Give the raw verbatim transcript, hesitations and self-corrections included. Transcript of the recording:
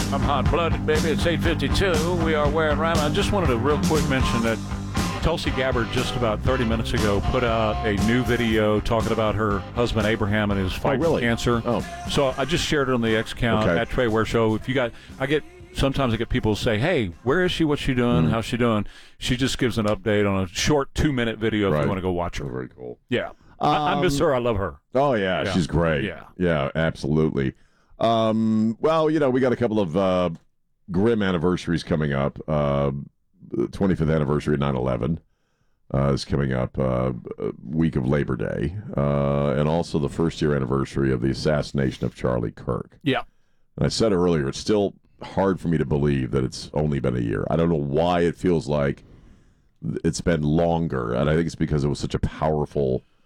I'm hot-blooded, baby. It's eight fifty-two. We are wearing rhyme. I just wanted to real quick mention that Tulsi Gabbard just about thirty minutes ago put out a new video talking about her husband Abraham and his fight oh, really? with cancer. Oh. So I just shared it on the X account okay. at Trey Ware Show. If you got, I get sometimes I get people say, "Hey, where is she? What's she doing? Mm. How's she doing?" She just gives an update on a short two-minute video if right. you want to go watch her. Oh, very cool. Yeah, um, I, I miss her. I love her. Oh yeah, yeah, she's great. Yeah, yeah, absolutely. Um, well, you know, we got a couple of uh, grim anniversaries coming up. Uh, the twenty-fifth anniversary of nine eleven uh, is coming up, uh, week of Labor Day, uh, and also the first year anniversary of the assassination of Charlie Kirk. Yeah. And I said earlier, it's still hard for me to believe that it's only been a year. I don't know why it feels like it's been longer, and I think it's because it was such a powerful